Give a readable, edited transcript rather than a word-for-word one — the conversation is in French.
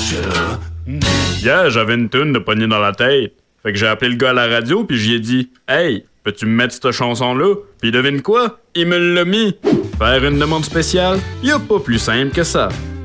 chat. Hier, j'avais une toune de pogner dans la tête. Fait que j'ai appelé le gars à la radio puis j'y ai dit « Hey, peux-tu me mettre cette chanson-là? » Puis devine quoi? Il me l'a mis. Faire une demande spéciale? Y a pas plus simple que ça.